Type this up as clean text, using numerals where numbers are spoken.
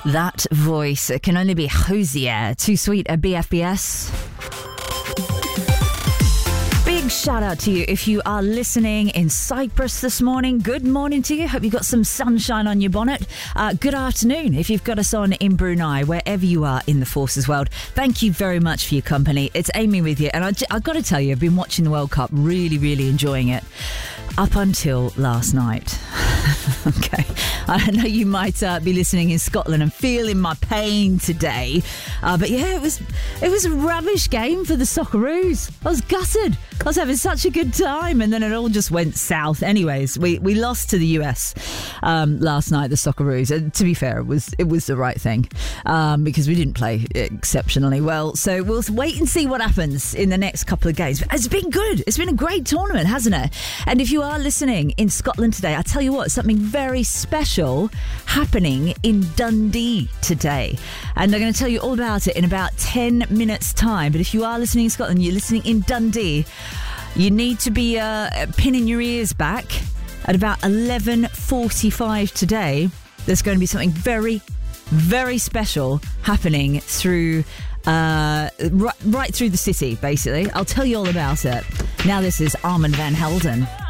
That voice can only be Hosier. Too Sweet at BFBS. Big shout out to you if you are listening in Cyprus this morning. Good morning to you. Hope you got some sunshine on your bonnet. Good afternoon if you've got us on in Brunei, wherever you are in the Forces world. Thank you very much for your company. It's Amy with you. And I've got to tell you, I've been watching the World Cup, really enjoying it up until last night. Okay. I know you might be listening in Scotland and feeling my pain today. But yeah, it was a rubbish game for the Socceroos. I was gutted. I was having such a good time, and then it all just went south. Anyways, we lost to the US last night, the Socceroos. And to be fair, it was the right thing because we didn't play exceptionally well. So we'll wait and see what happens in the next couple of games. But it's been good. It's been a great tournament, hasn't it? And if you are listening in Scotland today, I tell you what, something very special happening in Dundee today. And I'm going to tell you all about it in about 10 minutes' time. But if you are listening in Scotland, you're listening in Dundee, you need to be pinning your ears back at about 11:45 today. There's going to be something very, very special happening through right through the city, basically. I'll tell you all about it. Now this is Armand van Helden.